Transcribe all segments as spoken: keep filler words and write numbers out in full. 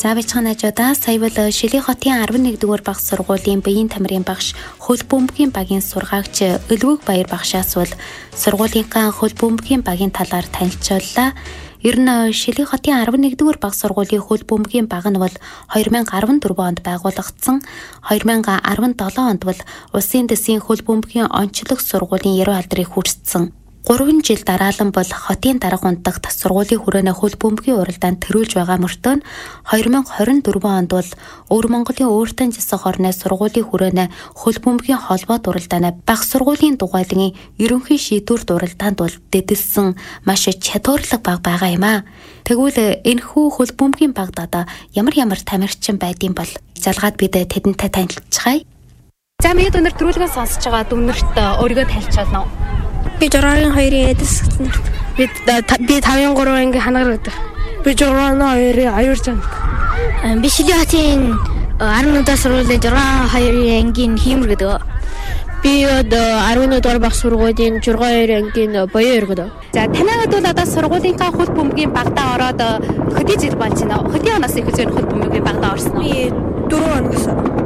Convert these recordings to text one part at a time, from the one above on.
Лавичхан ажуудаа саявал Шилийн хотын арван нэг дугаар багш сургуулийн биеийн тамирын багш хөл бөмбөгийн багийн сургаагч Өлвөг Баяр багшаас бол сургуулийнхаа хөл бөмбөгийн багийн талаар танилцууллаа. Ер нь Шилийн хотын арван нэг дугаар багш сургуулийн хөл бөмбөгийн баг нь бол хоёр мянга арван дөрвөн онд байгуулагдсан. хоёр мянга арван долоо онд бол Улсын дэсийн хөл бөмбөгийн онцлог сургуулийн яруу алдрыг хүртсэн. гурван жил дараалан бол хотын дарга ундагт сургуулийн хүрээний хөл бөмбөгийн уралдаанд төрүүлж байгаа мөртөө нь хоёр мянга хорин дөрвөн онд бол Өвөр Монголын өөртөө жисэх орны сургуулийн хүрээний хөл бөмбөгийн холбоот уралдааны баг сургуулийн дугуйлын ерөнхий шийдвэрт уралдаанд бол дэдэлсэн маш чадварлаг баг байгаа юм аа. Тэгвэл энэхүү хөл бөмбөгийн багт одоо ямар ямар тамирчин байдсан бол залгаад бид тэдэнтэй танилцчихъя. За мэд өнөр төрүүлгөө сонсож байгаа дүнэрт өөрийгөө танилцуулна уу? Би жураагийн хоёрын эдэс гэсэн нэрт. Би би тавын гурван анги ханагар гэдэг. Би жураагийн хоёрын аюур чанд. Би Шилийн хотын арван дугаар сургуулийн жураагийн хоёрын ангийн хиймэр гэдэг. Би арван дугаар багш сургуулийн жураагийн хоёрын ангийн боёо гэдэг. За танайд бол одоо сургуулийнхаа хөл бөмбөгийн багтаа ороод хөдий жил болж байна. Хөдий оноос их үзэн хөл бөмбөгийн багтаа орсон уу? Би дөрөв оноос.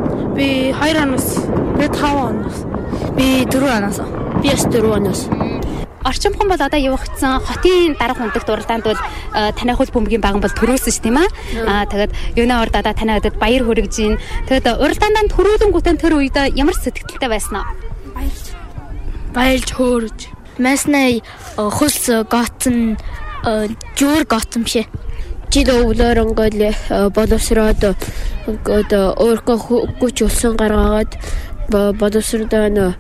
Би хоёр оноос. Би таван оноос. Би дөрөв оноос. Би яс дөрөв оноос. Орчимхон бол одоо явагдсан хотын дарга ундагт уралдаанд бол танай хөл бөмбөгийн баг бол төрөөсөн ш тийм аа. Тэгээд юунаа орд одоо танай өдөд баяр хүргэж гин. Тэгээд уралдаанд төрүүлэнгүүтэн тэр үед ямар сэтгэлтэй байсан аа? Баярлж. Баярлж хөөрж. Маснай хөлс гоцсон жуур гоцсон бишээ. Жил өвлөөр ингээд боловсроод ингээд өөркөө хүч улсан гаргаад боловсродоо нөө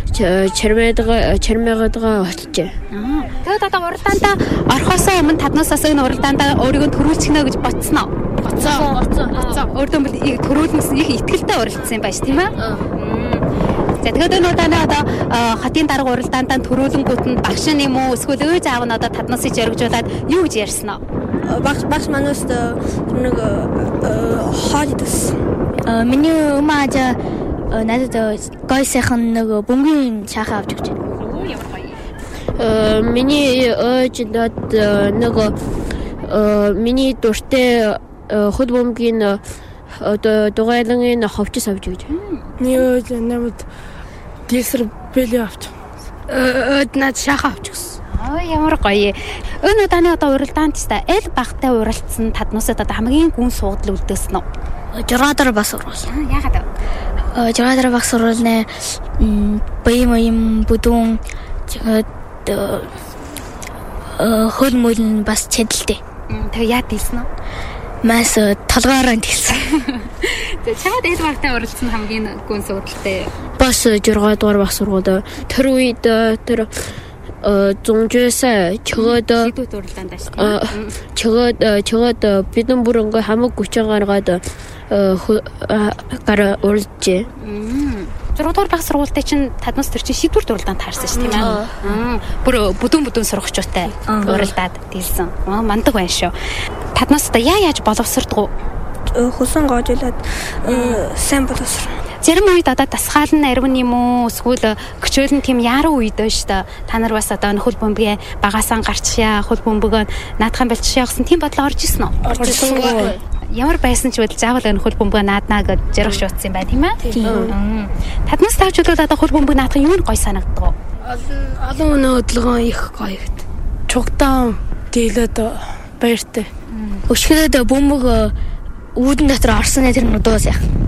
чармайдгаа чармайгаадгаа очжээ. Тэгээд одоо уралдаанд орхосоо өмнө таднасаас энэ уралдаанд өөрийгөө төрүүлчихнэ гэж ботсон уу? Боцсон. Боцсон. Өөртөө бол төрүүлнэс их ихтгэлтэй уралдсан юм байна ш тийм ээ. За тэгээд энэ удаа одоо хотын дарга уралдаанд төрүүлэнгүүт нь багш юм уу эсвэл өөж аав нь одоо таднасыг зоригжуулаад юу гэж ярьсан уу? Багш багш манаас нэг хоол идэс. Миний өмөөж надад гой сайхан нэг бөмбөгийн чахаа авч өгч. Оо ямар гоё. Э миний өөж надад нэг миний дуртай хөл бөмбөгийн одоо дугайлан ховчс авч өгч. Миний өөж намайг дээсэр бэлээ авч. Өөд надад шахаа авч өгсөн. Аа ямар гоё. Энэ удааны одоо уралдаанд теста аль багтай уралдсан таднасад одоо хамгийн гүн суугдал үлдээсэн нь? Жураадар бас уруул. Яагаад вэ? Жураадар бас уруулнаа баям баям бүдүүн тэгээд хөл мөлн бас чадaltaй. Тэгээ яа дийлсэн үү? Мас толгоороо дийлсэн. Тэгээ чамд аль багтай уралдсан хамгийн гүн суугдалтай? Бас жураагаар дугаар бас сургуулаа. Тэр үед тэр зунжээсаа чөгөөд шийдвэрт уралдаанд ашиг. чөгөөд чөгөөд бидэн бүр ингээ хамаг хүчин гаргаад гар уралжээ. Зургуудаар баг сургуультай чинь таднас төр чинь шийдвэрт уралдаанд таарсан ш тийм ээ. Бүр бүдүүн бүдүүн сурагчуутай уралдаад дийлсэн. Аа мандах байна шүү. Таднас та яа яаж боловсрдог уу? Хөсөн гоожлаад сайн боловсроо. Зарим үед одоо дасгаал нь арвин юм уу эсвэл гчөөл нь тийм яруу үед байна шүү дээ. Та нар бас одоо хөл бөмбөгийн багаасаа гарчихъя, хөл бөмбөгөө наадхан болчихъя гэсэн тийм бодлоо орж исэн үү? Орж исэн. Ямар байсан ч бодол заавал энэ хөл бөмбөгөө нааднаа гэж жаргах шуудсан юм байна тийм ээ. Таднас тавч удаад одоо хөл бөмбөг наадах юу гой санагддаг уу? Олон өнөө хөдөлгөөн их гоё гэт. Чугтаан дийлээд баяртай. Өчгөнөд бөмбөг үүдэн дотор орсон тэр нүдөөс яах.